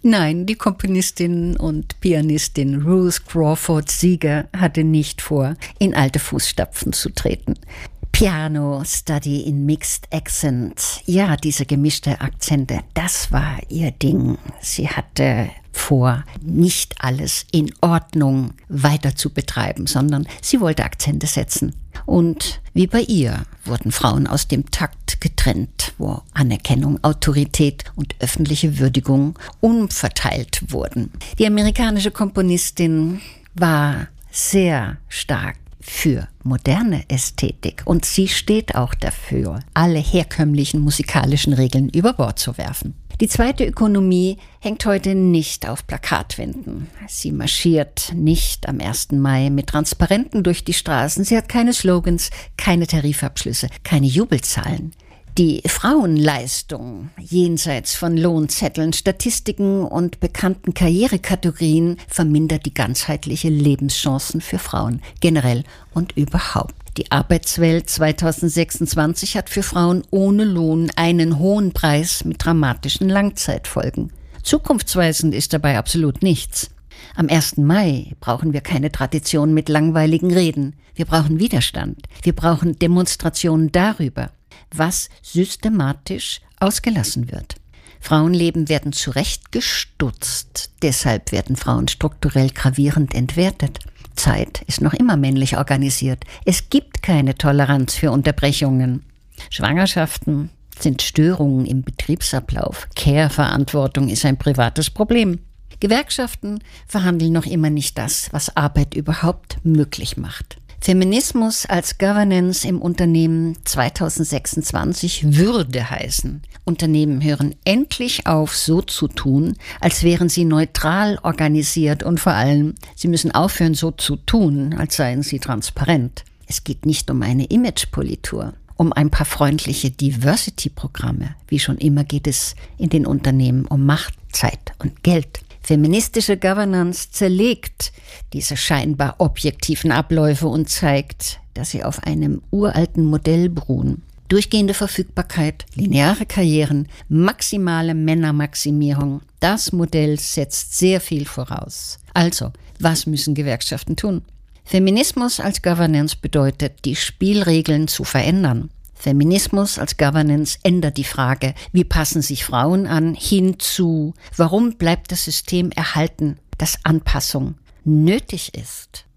Nein, die Komponistin und Pianistin Ruth Crawford Seeger hatte nicht vor, in alte Fußstapfen zu treten. Piano Study in Mixed Accent. Ja, diese gemischte Akzente, das war ihr Ding. Sie hatte vor, nicht alles in Ordnung weiter zu betreiben, sondern sie wollte Akzente setzen. Und wie bei ihr wurden Frauen aus dem Takt getrennt, wo Anerkennung, Autorität und öffentliche Würdigung umverteilt wurden. Die amerikanische Komponistin war sehr stark für moderne Ästhetik und sie steht auch dafür, alle herkömmlichen musikalischen Regeln über Bord zu werfen. Die zweite Ökonomie hängt heute nicht auf Plakatwänden. Sie marschiert nicht am 1. Mai mit Transparenten durch die Straßen. Sie hat keine Slogans, keine Tarifabschlüsse, keine Jubelzahlen. Die Frauenleistung jenseits von Lohnzetteln, Statistiken und bekannten Karrierekategorien vermindert die ganzheitliche Lebenschancen für Frauen generell und überhaupt. Die Arbeitswelt 2026 hat für Frauen ohne Lohn einen hohen Preis mit dramatischen Langzeitfolgen. Zukunftsweisend ist dabei absolut nichts. Am 1. Mai brauchen wir keine Tradition mit langweiligen Reden. Wir brauchen Widerstand. Wir brauchen Demonstrationen darüber, was systematisch ausgelassen wird. Frauenleben werden zu Recht gestutzt. Deshalb werden Frauen strukturell gravierend entwertet. Zeit ist noch immer männlich organisiert. Es gibt keine Toleranz für Unterbrechungen. Schwangerschaften sind Störungen im Betriebsablauf. Care-Verantwortung ist ein privates Problem. Gewerkschaften verhandeln noch immer nicht das, was Arbeit überhaupt möglich macht. Feminismus als Governance im Unternehmen 2026 würde heißen, Unternehmen hören endlich auf, so zu tun, als wären sie neutral organisiert und vor allem, sie müssen aufhören, so zu tun, als seien sie transparent. Es geht nicht um eine Imagepolitur, um ein paar freundliche Diversity-Programme. Wie schon immer geht es in den Unternehmen um Macht, Zeit und Geld. Feministische Governance zerlegt diese scheinbar objektiven Abläufe und zeigt, dass sie auf einem uralten Modell beruhen. Durchgehende Verfügbarkeit, lineare Karrieren, maximale Männermaximierung. Das Modell setzt sehr viel voraus. Also, was müssen Gewerkschaften tun? Feminismus als Governance bedeutet, die Spielregeln zu verändern. Feminismus als Governance ändert die Frage, wie passen sich Frauen an, hinzu, warum bleibt das System erhalten, dass Anpassung nötig ist.